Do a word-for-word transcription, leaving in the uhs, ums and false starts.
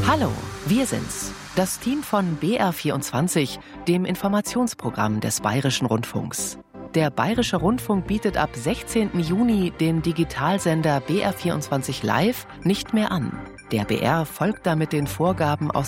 Hallo, wir sind's, das Team von B R vierundzwanzig, dem Informationsprogramm des Bayerischen Rundfunks. Der Bayerische Rundfunk bietet ab sechzehnten Juni den Digitalsender B R vierundzwanzig Live nicht mehr an. Der B R folgt damit den Vorgaben aus